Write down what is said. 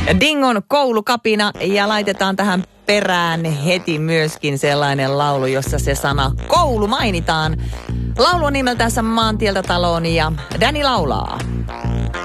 Dingon koulukapina ja laitetaan tähän perään heti myöskin sellainen laulu, jossa se sana koulu mainitaan. Laulu on nimeltänsä Maantieltä taloon ja Danny laulaa.